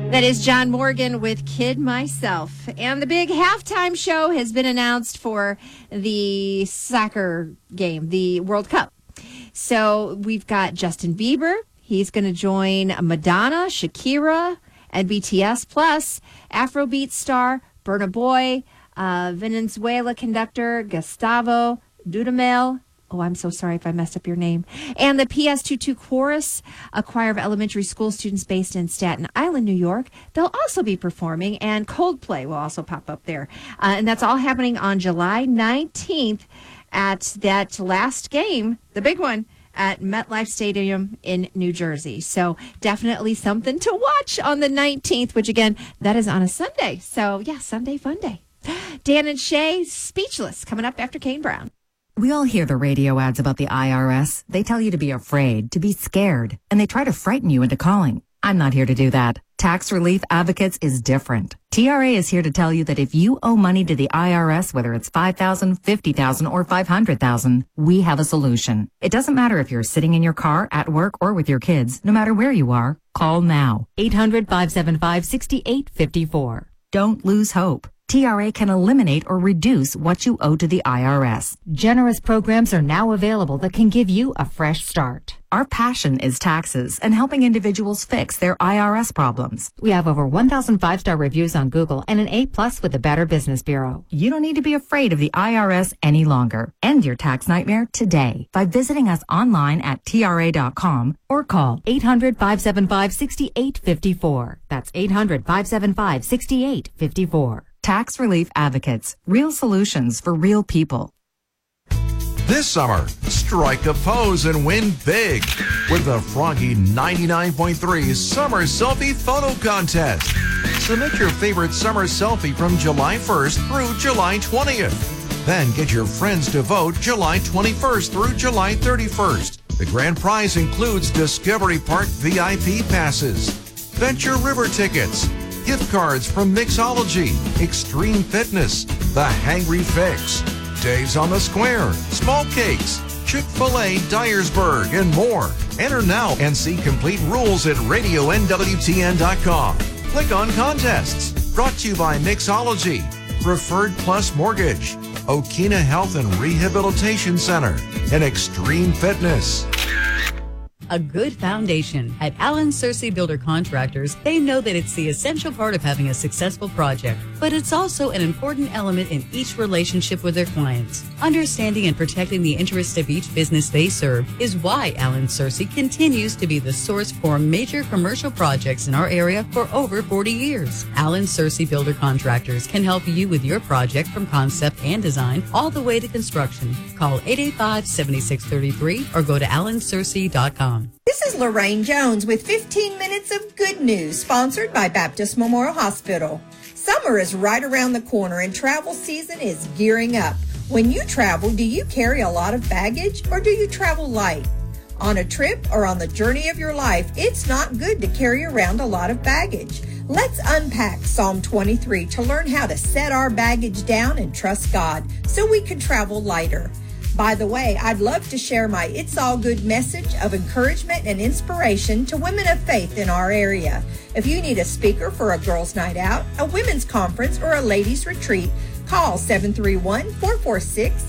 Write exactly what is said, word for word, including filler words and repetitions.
That is John Morgan with Kid Myself. And the big halftime show has been announced for the soccer game, the World Cup. So we've got Justin Bieber. He's going to join Madonna, Shakira, and B T S, plus Afrobeat star Burna Boy, uh, Venezuela conductor Gustavo Dudamel. Oh, I'm so sorry if I messed up your name. And the P S twenty-two Chorus, a choir of elementary school students based in Staten Island, New York. They'll also be performing, and Coldplay will also pop up there. Uh, and that's all happening on July nineteenth at that last game, the big one, at MetLife Stadium in New Jersey. So definitely something to watch on the nineteenth, which again, that is on a Sunday. So yeah, Sunday fun day. Dan and Shay, Speechless, coming up after Kane Brown. We all hear the radio ads about the I R S. They tell you to be afraid, to be scared, and they try to frighten you into calling. I'm not here to do that. Tax Relief Advocates is different. T R A is here to tell you that if you owe money to the I R S, whether it's five thousand dollars, fifty thousand dollars, or five hundred thousand dollars, we have a solution. It doesn't matter if you're sitting in your car, at work, or with your kids. No matter where you are, call now. eight hundred, five seven five, six eight five four. Don't lose hope. T R A can eliminate or reduce what you owe to the I R S. Generous programs are now available that can give you a fresh start. Our passion is taxes and helping individuals fix their I R S problems. We have over one thousand five-star reviews on Google and an A plus with the Better Business Bureau. You don't need to be afraid of the I R S any longer. End your tax nightmare today by visiting us online at T R A dot com or call eight hundred, five seven five, six eight five four. That's eight hundred, five seven five, six eight five four. Tax Relief Advocates. Real solutions for real people. This summer, strike a pose and win big with the Froggy ninety-nine point three Summer Selfie Photo Contest. Submit your favorite summer selfie from July first through July twentieth. Then get your friends to vote July twenty-first through July thirty-first. The grand prize includes Discovery Park V I P passes, Venture River tickets, gift cards from Mixology, Extreme Fitness, The Hangry Fix, Days on the Square, Small Cakes, Chick-fil-A Dyersburg, and more. Enter now and see complete rules at radio N W T N dot com. Click on Contests. Brought to you by Mixology, Preferred Plus Mortgage, Okina Health and Rehabilitation Center, and Extreme Fitness. A good foundation. At Allen Searcy Builder Contractors, they know that it's the essential part of having a successful project, but it's also an important element in each relationship with their clients. Understanding and protecting the interests of each business they serve is why Allen Searcy continues to be the source for major commercial projects in our area for over forty years. Allen Searcy Builder Contractors can help you with your project from concept and design all the way to construction. Call eight eight five, seven six three three or go to allen searcy dot com. This is Lorraine Jones with fifteen minutes of good news, sponsored by Baptist Memorial Hospital. Summer is right around the corner and travel season is gearing up. When you travel, do you carry a lot of baggage or do you travel light? On a trip or on the journey of your life, it's not good to carry around a lot of baggage. Let's unpack Psalm twenty-three to learn how to set our baggage down and trust God so we can travel lighter. By the way, I'd love to share my It's All Good message of encouragement and inspiration to women of faith in our area. If you need a speaker for a girls' night out, a women's conference, or a ladies' retreat, call seven three one, four four six,